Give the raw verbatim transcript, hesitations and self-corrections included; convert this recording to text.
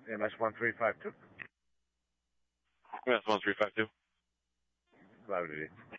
M S one three five two. M S one three five two. Loaded it.